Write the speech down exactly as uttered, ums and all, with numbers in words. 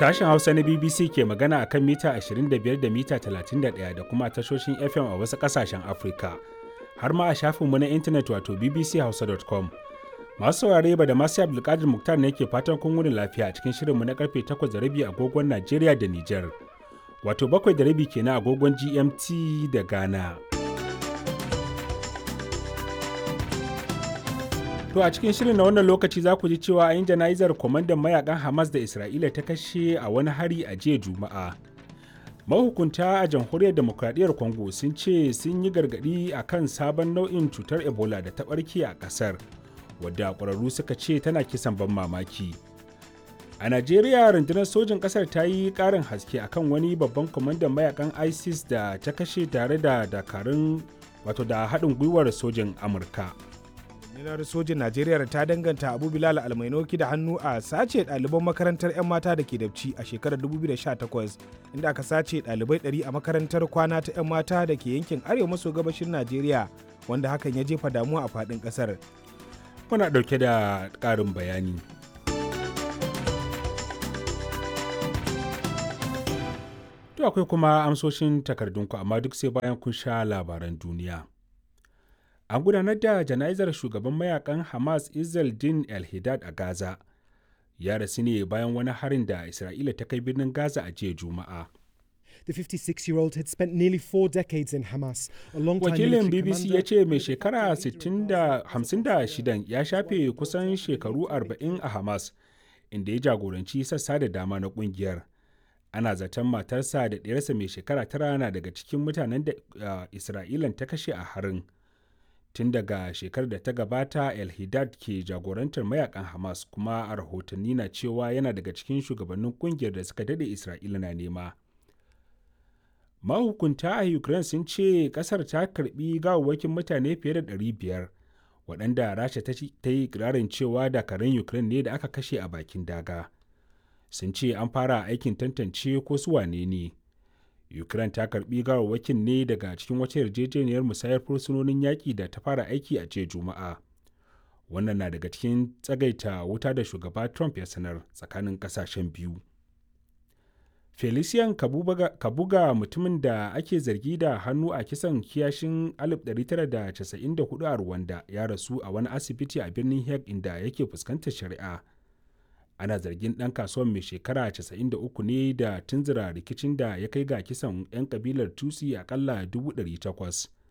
Sashen Hausa na B B C ke magana a kan mita ashirin da biyar da mita talatin da ɗaya da kuma tashoshin F M a wasu ƙasashen Afirka, har ma a shafinmu na intanet wato b b c hausa dot com. Masu saurare ba da masu Abdulkadir Muktar ne ke fatan kun wuni lafiya a cikin shirinmu na karfe takwas da rabi agogon Najeriya da Nijar, wato bakwai da rabi kenan agogon G M T da Ghana. To a cikin shirin na wannan lokaci za ku ji cewa a yin jana'izar kwamandan mayakan Hamas da Isra'ila ta kashe a wani hari a jiya Juma'a. Mahukunta a jamhuriyar demokradiyyar Congo sun ce sun yi gargaɗi a kan sabon nau'in cutar Ebola da ta ɓarke a ƙasar, wadda ƙwararru suka ce tana kisan ban mamaki. A Najeriya, rundunar sojin ƙasar ta yi ƙarin haske akan wani babban kwamandan mayakan ISIS da ta kashe tare da dakarun wato da haɗin gwiwar sojin Amurka. rundunar sojin najeriya ta danganta abu bilal almainoki da hannu a sace ɗaliban makarantar 'yan mata da ke dabci a shekarar dubu biyu da sha takwas, inda aka sace ɗalibai ɗari a makarantar kwana ta 'yan mata da ke yankin arewa maso gabashin najeriya, wanda hakan ya jefa damuwa a faɗin ƙasar. Muna ɗauke da ƙarin bayani. To akwai kuma amsoshin takardunku, amma duk sai bayan kun sha labaran duniya. An gudanar da jana'izar shugaban mayakan Hamas Izzeldin El-Hidad a Gaza. Ya rasu ne bayan wani harin da Isra'ila ta kai birnin Gaza a jiya Juma'a. The fifty-six-year-old had spent nearly four decades in Hamas, a long-time Wakilin military B B C ya ce mai shekara hamsin da shida ya shafe kusan shekaru arba'in a Hamas, inda ya jagoranci sassa da dama na kungiyar. Ana zaton matarsa da ɗiyarsa mai shekara tara na daga cikin mutanen da uh, Isra'ilan ta kashe a harin. Tun daga shekarar da ta gabata El-Hidad ke jagorantar mayakan Hamas, kuma a rahotanni na cewa yana daga cikin shugabannin kungiyar da suka dade Isra'ila na nema. Mahukunta a Ukraine sun ce kasar ta karbi gawawwakin mutane fiye da ɗari biyar waɗanda Rasha ta yi ikirarin cewa dakarun Ukraine ne da aka kashe a bakin daga. Sun ce an fara aikin tantance ko su wane ne. Ukraine ta karbi gawarwakin ne daga cikin wata yarjejeniyar musayar fursunonin yaƙi da ta fara aiki a jiya Juma'a. Wannan na daga cikin tsagaita wuta da shugaba Trump ya sanar tsakanin ƙasashen biyu. Felician Kabuga, mutumin da ake zargi da hannu a kisan kiyashin alif ɗari tara da casa'in da hudu a Rwanda, ya rasu a wani asibiti a birnin Hague inda yake fuskantar shari'a. Ana zargin ɗan kasuwan mai shekara casa'in da uku ne da tunzura rikicin da ya kai ga kisan 'yan kabilar Tutsi akalla dubu ɗari takwas.